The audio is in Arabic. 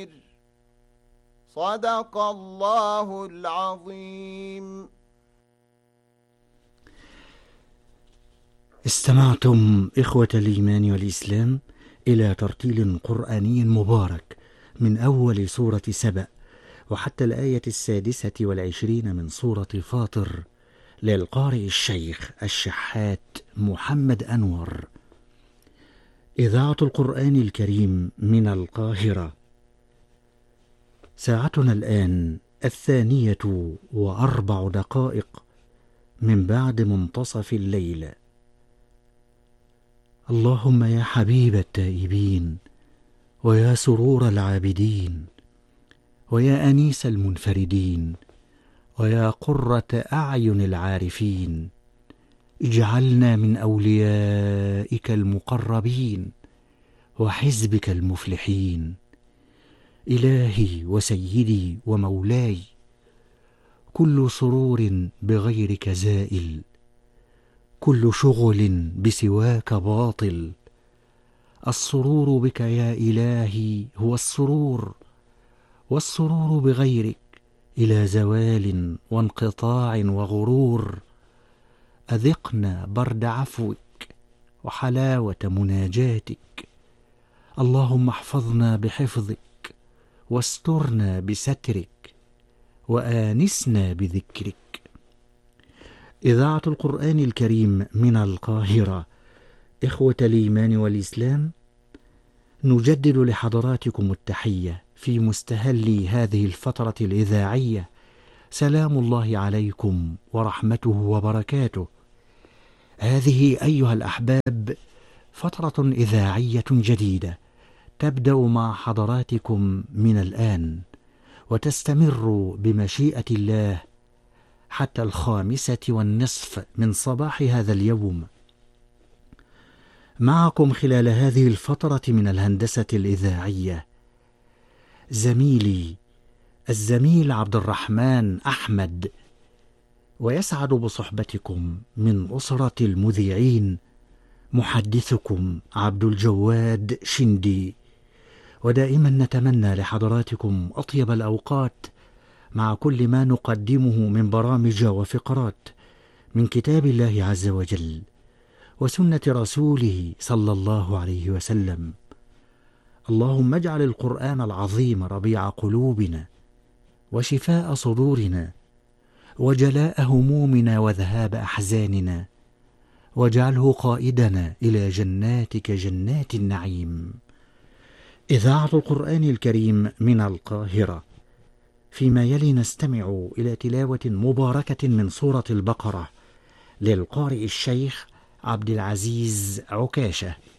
صدق الله العظيم. استمعتم إخوة الإيمان والإسلام إلى ترتيل قرآني مبارك من أول سورة سبأ وحتى الآية 26 من سورة فاطر للقارئ الشيخ الشحات محمد أنور. إذاعة القرآن الكريم من القاهرة. ساعتنا الآن 2:04 من بعد منتصف الليل. اللهم يا حبيب التائبين، ويا سرور العابدين، ويا أنيس المنفردين، ويا قرة أعين العارفين، اجعلنا من أوليائك المقربين وحزبك المفلحين. إلهي وسيدي ومولاي، كل سرور بغيرك زائل، كل شغل بسواك باطل. السرور بك يا إلهي هو السرور، والسرور بغيرك إلى زوال وانقطاع وغرور. أذقنا برد عفوك وحلاوة مناجاتك. اللهم احفظنا بحفظك، واسترنا بسترك، وآنسنا بذكرك. إذاعة القرآن الكريم من القاهرة. إخوة الإيمان والإسلام، نجدد لحضراتكم التحية في مستهل هذه الفترة الإذاعية. سلام الله عليكم ورحمته وبركاته. هذه أيها الأحباب فترة إذاعية جديدة تبدأ مع حضراتكم من الآن، وتستمر بمشيئة الله حتى 5:30 من صباح هذا اليوم. معكم خلال هذه الفترة من الهندسة الإذاعية زميلي الزميل عبد الرحمن أحمد، ويسعد بصحبتكم من أسرة المذيعين محدثكم عبد الجواد شندي. ودائما نتمنى لحضراتكم أطيب الأوقات مع كل ما نقدمه من برامج وفقرات من كتاب الله عز وجل وسنة رسوله صلى الله عليه وسلم. اللهم اجعل القرآن العظيم ربيع قلوبنا وشفاء صدورنا وجلاء همومنا وذهاب أحزاننا، واجعله قائدنا إلى جناتك جنات النعيم. إذاعة القرآن الكريم من القاهرة. فيما يلي نستمع إلى تلاوة مباركة من سورة البقرة للقارئ الشيخ عبد العزيز عكاشة.